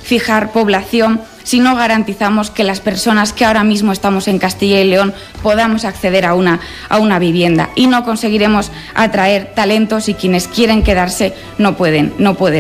fijar población si no garantizamos que las personas que ahora mismo estamos en Castilla y León podamos acceder a una vivienda, y no conseguiremos atraer talentos y quienes quieren quedarse no pueden